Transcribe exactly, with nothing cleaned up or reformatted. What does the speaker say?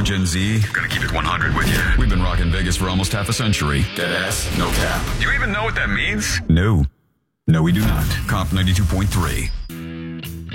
Yo, Gen Z, gonna keep it one hundred with you. We've been rocking Vegas for almost half a century. Deadass, no cap. Do you even know what that means? No. No, we do not. Comp ninety-two point three.